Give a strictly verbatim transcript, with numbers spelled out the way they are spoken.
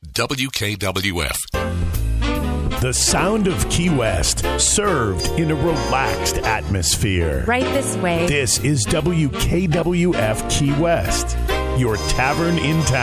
W K W F. The sound of Key West, served in a relaxed atmosphere. Right this way. This is W K W F Key West, your tavern in town.